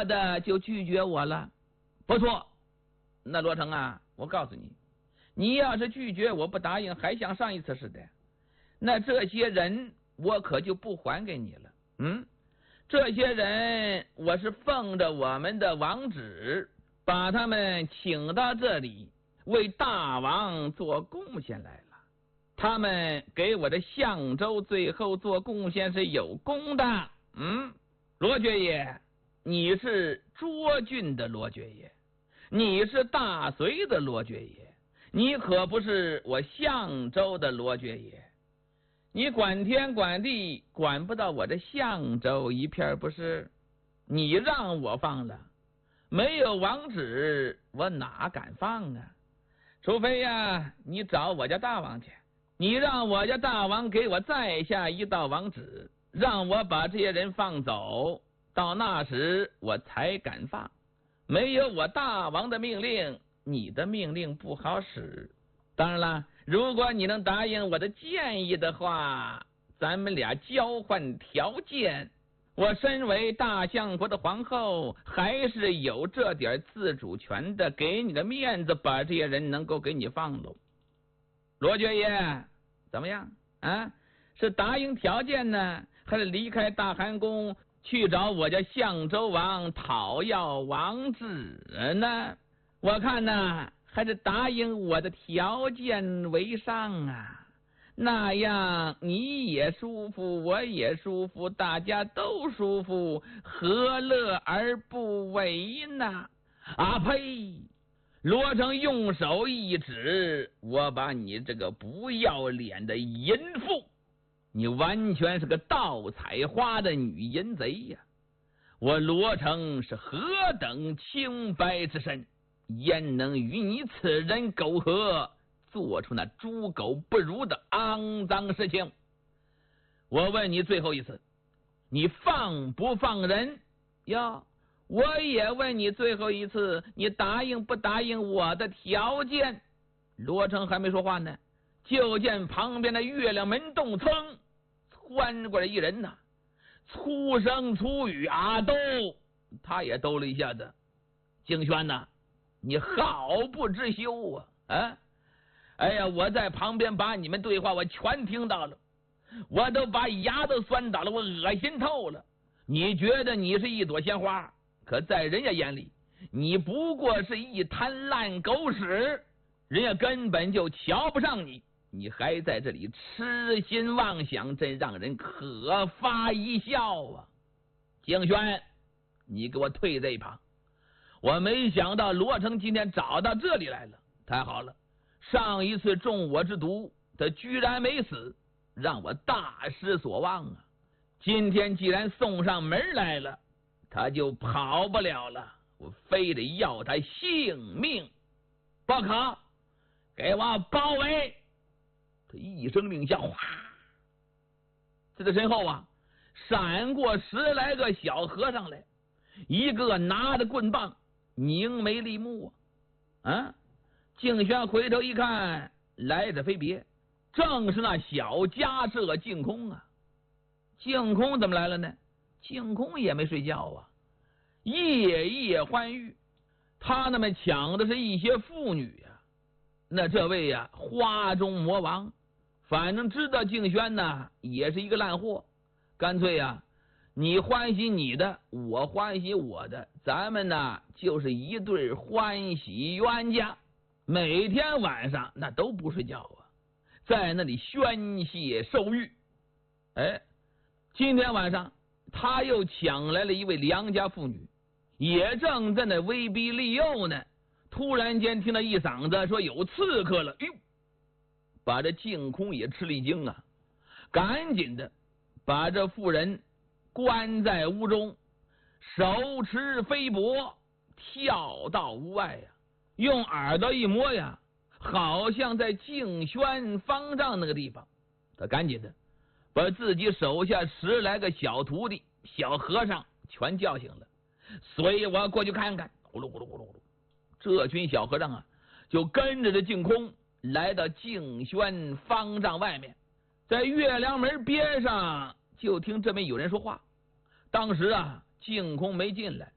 下的就拒绝我了。不错，那罗成啊，我告诉你，你要是拒绝我不答应，还像上一次似的，那这些人我可就不还给你了。这些人我是奉着我们的王旨，把他们请到这里，为大王做贡献来了。他们给我的相州最后做贡献是有功的。罗爵爷，你是涿郡的罗爵爷，你是大隋的罗爵爷，你可不是我相州的罗爵爷。你管天管地管不到我的相州一片，不是？你让我放了，没有王旨我哪敢放啊？除非呀，你找我家大王去，你让我家大王给我再下一道王旨，让我把这些人放走，到那时我才敢放。没有我大王的命令，你的命令不好使。当然了，如果你能答应我的建议的话，咱们俩交换条件。我身为大相国的皇后，还是有这点自主权的，给你的面子，把这些人能够给你放喽。罗爵爷，怎么样啊？是答应条件呢，还是离开大汗宫去找我家相州王讨要王旨呢？我看呢，还是答应我的条件为上啊，那样你也舒服，我也舒服，大家都舒服，何乐而不为呢？啊呸！罗成用手一指，我把你这个不要脸的淫妇，你完全是个盗采花的女淫贼呀！我罗成是何等清白之身，焉能与你此人苟合，做出那猪狗不如的肮脏事情？我问你最后一次，你放不放人呀？我也问你最后一次，你答应不答应我的条件？罗成还没说话呢，就见旁边的月亮门洞噌窜过来一人呐，粗声粗语啊兜，他也兜了一下子。敬轩呐，你好不知羞啊！哎呀，我在旁边把你们对话我全听到了，我都把牙都酸倒了，我恶心透了。你觉得你是一朵鲜花，可在人家眼里，你不过是一滩烂狗屎，人家根本就瞧不上你，你还在这里痴心妄想，真让人可发一笑啊！敬轩，你给我退这一旁。我没想到罗成今天找到这里来了，太好了！上一次中我之毒，他居然没死，让我大失所望啊！今天既然送上门来了，他就跑不了了，我非得要他性命！不可，给我包围！他一声令下，哗，在他身后啊，闪过10来个小和尚来，一个拿着棍棒，凝眉立目啊！敬轩回头一看，来者非别，正是那小家舍净空啊！净空怎么来了呢？净空也没睡觉啊，夜夜欢愉。他那么抢的是一些妇女啊，那这位呀，花中魔王，反正知道敬轩呢也是一个烂货，干脆呀，你欢喜你的，我欢喜我的，咱们呢就是一对欢喜冤家，每天晚上那都不睡觉啊，在那里宣泄受欲。哎，今天晚上他又抢来了一位良家妇女，也正在那威逼利诱呢。突然间听到一嗓子说有刺客了，哟，把这净空也吃了一惊啊，赶紧的把这妇人关在屋中，手持飞帛跳到屋外呀，用耳朵一摸呀，好像在敬轩方丈那个地方。他赶紧的把自己手下10来个小徒弟、小和尚全叫醒了，随我过去看看。呼噜呼噜呼噜呼噜，这群小和尚啊，就跟着这净空来到敬轩方丈外面，在月亮门边上就听这边有人说话。当时啊，净空没进来，